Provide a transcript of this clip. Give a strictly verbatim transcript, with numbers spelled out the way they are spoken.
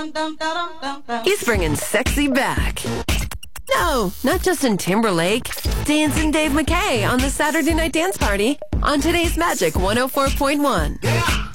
He's bringing sexy back. No, not Justin Timberlake. Dancing Dave McKay on the Saturday Night Dance Party on today's Magic one oh four point one. Yeah.